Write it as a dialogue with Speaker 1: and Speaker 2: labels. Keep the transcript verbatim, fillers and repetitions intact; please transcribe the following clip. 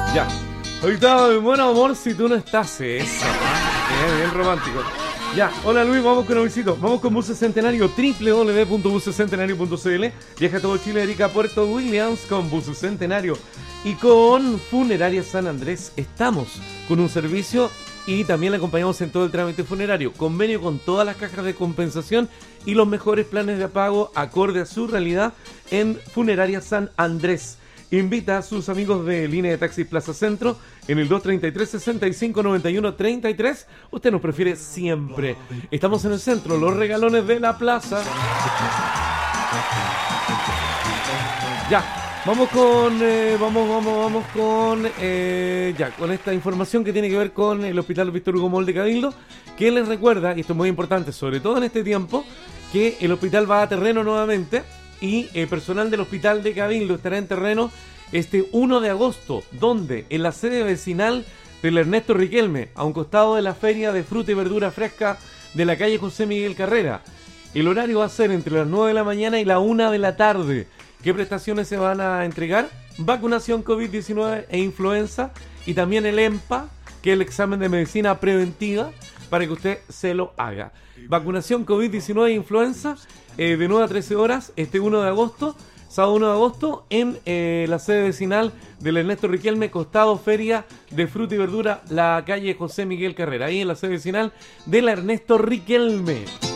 Speaker 1: Ya. Ahorita, buen amor, si tú no estás. Eso, ¿ah? Bien, bien romántico. Ya, hola Luis, vamos con Luisito. Vamos con Buses Centenario, doble u doble u doble u punto buses centenario punto c l. Viaja a todo Chile, Erika a Puerto Williams con Buses Centenario. Y con Funeraria San Andrés estamos con un servicio y también le acompañamos en todo el trámite funerario. Convenio con todas las cajas de compensación y los mejores planes de pago acorde a su realidad en Funeraria San Andrés. Invita a sus amigos de Línea de Taxis Plaza Centro en el dos treinta y tres, sesenta y cinco, noventa y uno, treinta y tres. Usted nos prefiere siempre. Estamos en el centro, los regalones de la plaza. Ya, vamos con, eh, vamos, vamos, vamos con, eh, ya, con esta información que tiene que ver con el Hospital Víctor Hugo Moll de Cabildo, que les recuerda, y esto es muy importante, sobre todo en este tiempo, que el hospital va a terreno nuevamente. Y el personal del Hospital de Cabildo estará en terreno este uno de agosto, donde en la sede vecinal del Ernesto Riquelme, a un costado de la feria de fruta y verdura fresca de la calle José Miguel Carrera. El horario va a ser entre las nueve de la mañana y la una de la tarde. ¿Qué prestaciones se van a entregar? Vacunación COVID diecinueve e influenza, y también el EMPA, que es el examen de medicina preventiva, para que usted se lo haga. Vacunación COVID diecinueve e influenza, eh, de nueve a trece horas, este uno de agosto, sábado uno de agosto, en eh, la sede vecinal del Ernesto Riquelme, costado Feria de Fruta y Verdura, la calle José Miguel Carrera, ahí en la sede vecinal del Ernesto Riquelme.